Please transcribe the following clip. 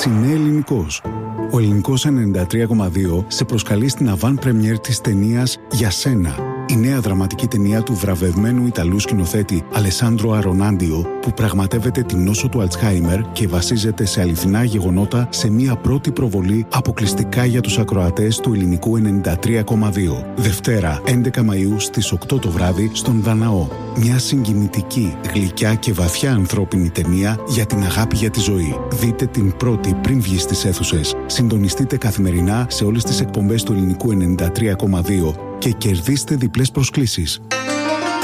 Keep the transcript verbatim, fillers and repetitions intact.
Σινέ Ελληνικός. Ο Ελληνικός ενενήντα τρία κόμμα δύο σε προσκαλεί στην avant premiere της ταινίας «Για σένα». Η νέα δραματική ταινία του βραβευμένου Ιταλού σκηνοθέτη Αλεσάντρο Αρονάντιο, που πραγματεύεται την νόσο του Αλτσχάιμερ και βασίζεται σε αληθινά γεγονότα, σε μία πρώτη προβολή αποκλειστικά για τους ακροατές του Ελληνικού ενενήντα τρία κόμμα δύο. Δευτέρα, έντεκα Μαΐου στις οκτώ το βράδυ στον Δαναό. Μια συγκινητική, γλυκιά και βαθιά ανθρώπινη ταινία για την αγάπη για τη ζωή. Δείτε την πρώτη πριν βγει στις αίθουσες. Συντονιστείτε καθημερινά σε όλες τις εκπομπές του Ελληνικού ενενήντα τρία κόμμα δύο και κερδίστε διπλές προσκλήσεις.